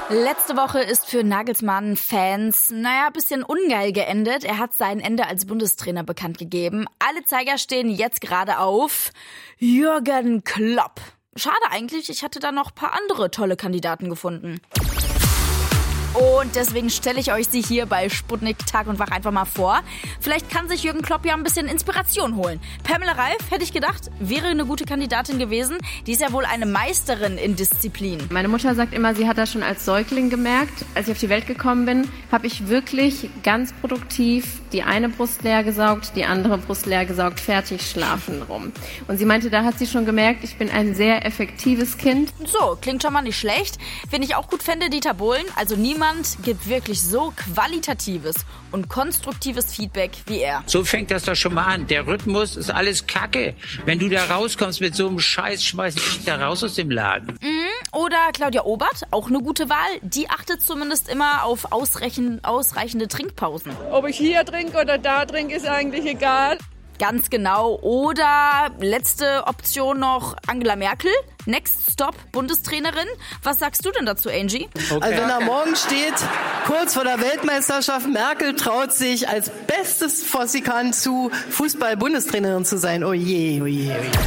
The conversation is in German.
Letzte Woche ist für Nagelsmann-Fans, ein bisschen ungeil geendet. Er hat sein Ende als Bundestrainer bekannt gegeben. Alle Zeiger stehen jetzt gerade auf Jürgen Klopp. Schade eigentlich, ich hatte da noch ein paar andere tolle Kandidaten gefunden. Und deswegen stelle ich euch sie hier bei Sputnik Tag und Wach einfach mal vor. Vielleicht kann sich Jürgen Klopp ja ein bisschen Inspiration holen. Pamela Reif, hätte ich gedacht, wäre eine gute Kandidatin gewesen. Die ist ja wohl eine Meisterin in Disziplin. Meine Mutter sagt immer, sie hat das schon als Säugling gemerkt. Als ich auf die Welt gekommen bin, habe ich wirklich ganz produktiv die eine Brust leer gesaugt, die andere Brust leer gesaugt, fertig schlafen rum. Und sie meinte, da hat sie schon gemerkt, ich bin ein sehr effektives Kind. So, klingt schon mal nicht schlecht. Wen ich auch gut fände, Dieter Bohlen. Also niemand gibt wirklich so qualitatives und konstruktives Feedback wie er. So fängt das doch schon mal an. Der Rhythmus ist alles Kacke. Wenn du da rauskommst mit so einem Scheiß, schmeiß dich da raus aus dem Laden. Oder Claudia Obert, auch eine gute Wahl. Die achtet zumindest immer auf ausreichende Trinkpausen. Ob ich hier trinke oder da trinke, ist eigentlich egal. Ganz genau. Oder letzte Option noch Angela Merkel. Next Stop Bundestrainerin. Was sagst du denn dazu, Angie? Okay. Also wenn da morgen steht, kurz vor der Weltmeisterschaft, Merkel traut sich als bestes, was sie kann, zu Fußball-Bundestrainerin zu sein. Oh je, oh je, oh je.